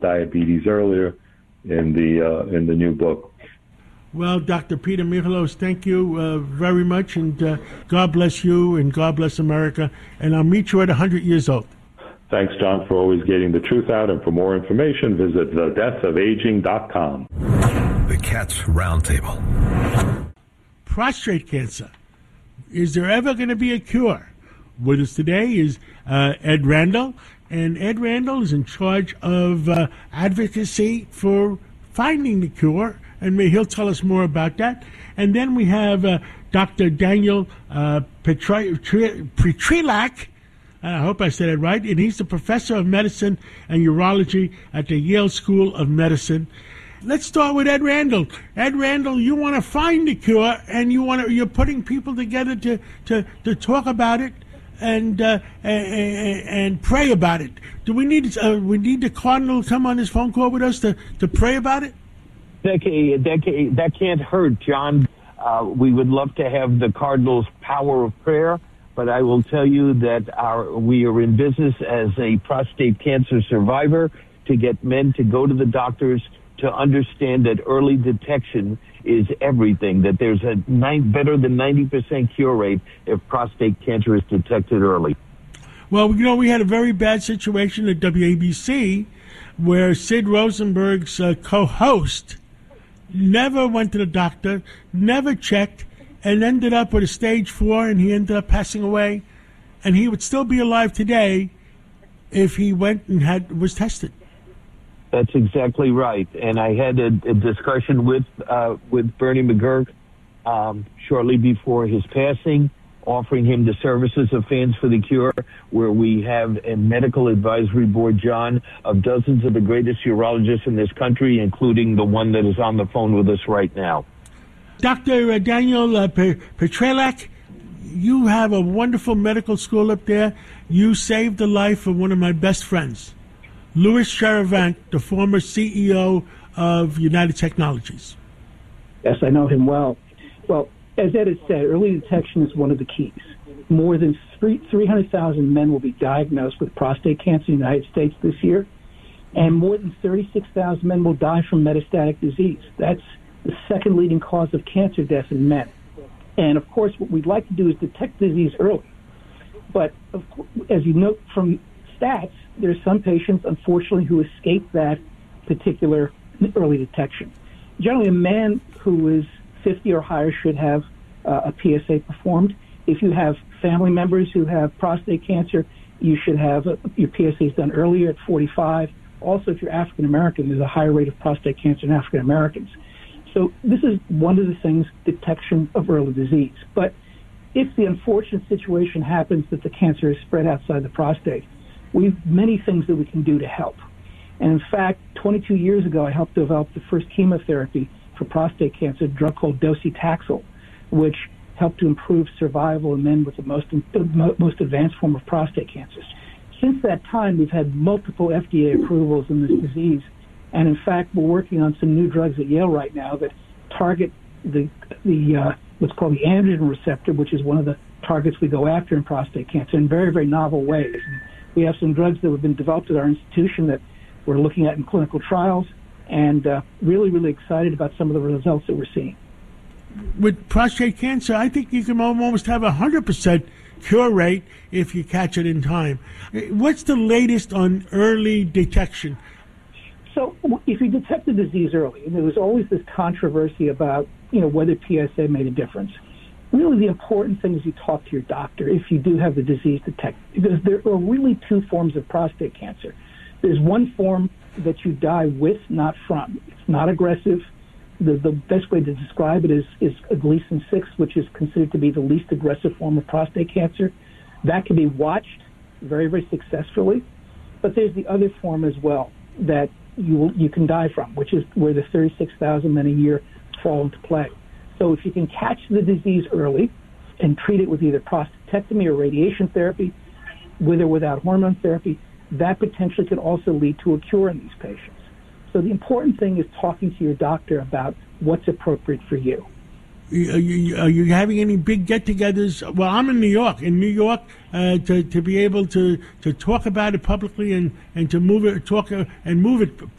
diabetes earlier in the new book. Well, Dr. Peter Michalos, thank you very much, and God bless you, and God bless America, and I'll meet you at 100 years old. Thanks, John, for always getting the truth out, and for more information, visit thedeathofaging.com. The Cats Roundtable. Prostate cancer. Is there ever going to be a cure? With us today is Ed Randall, and Ed Randall is in charge of advocacy for finding the cure, and he'll tell us more about that. And then we have Dr. Daniel Petrylak. I hope I said it right. And he's the professor of medicine and urology at the Yale School of Medicine. Let's start with Ed Randall. Ed Randall, you want to find the cure, and you're putting people together to talk about it and pray about it. Do we need the Cardinal to come on this phone call with us to pray about it? That can't hurt, John. We would love to have the Cardinal's power of prayer, but I will tell you that we are in business as a prostate cancer survivor to get men to go to the doctors, to understand that early detection is everything, that there's a better than 90% cure rate if prostate cancer is detected early. Well, we had a very bad situation at WABC where Sid Rosenberg's co-host never went to the doctor, never checked, and ended up with a stage 4, and he ended up passing away. And he would still be alive today if he went and was tested. That's exactly right. And I had a discussion with Bernie McGurk shortly before his passing, offering him the services of Fans for the Cure, where we have a medical advisory board, John, of dozens of the greatest urologists in this country, including the one that is on the phone with us right now. Dr. Daniel Petrylak, you have a wonderful medical school up there. You saved the life of one of my best friends, Louis Cheravant, the former CEO of United Technologies. Yes, I know him well. Well, as Ed has said, early detection is one of the keys. More than 300,000 men will be diagnosed with prostate cancer in the United States this year, and more than 36,000 men will die from metastatic disease. That's the second leading cause of cancer death in men. And, of course, what we'd like to do is detect disease early. But, of course, as you note from stats, there's some patients, unfortunately, who escape that particular early detection. Generally, a man who is 50 or higher should have a PSA performed. If you have family members who have prostate cancer, you should have your PSAs done earlier at 45. Also, if you're African American, there's a higher rate of prostate cancer in African Americans. So this is one of the things, detection of early disease. But if the unfortunate situation happens that the cancer is spread outside the prostate, we have many things that we can do to help. And in fact, 22 years ago, I helped develop the first chemotherapy for prostate cancer, a drug called docetaxel, which helped to improve survival in men with the most advanced form of prostate cancers. Since that time, we've had multiple FDA approvals in this disease. And in fact, we're working on some new drugs at Yale right now that target the what's called the androgen receptor, which is one of the targets we go after in prostate cancer in very, very novel ways. And we have some drugs that have been developed at our institution that we're looking at in clinical trials, and really, really excited about some of the results that we're seeing. With prostate cancer, I think you can almost have 100% cure rate if you catch it in time. What's the latest on early detection? So if you detect the disease early, and there was always this controversy about, whether PSA made a difference. Really, the important thing is you talk to your doctor if you do have the disease detected, because there are really two forms of prostate cancer. There's one form that you die with, not from. It's not aggressive. The best way to describe it is a Gleason 6, which is considered to be the least aggressive form of prostate cancer. That can be watched very, very successfully. But there's the other form as well that you can die from, which is where the 36,000 men a year fall into play. So if you can catch the disease early and treat it with either prostatectomy or radiation therapy, with or without hormone therapy, that potentially could also lead to a cure in these patients. So the important thing is talking to your doctor about what's appropriate for you. Are you having any big get-togethers? Well, I'm in New York. To be able to talk about it publicly and to move it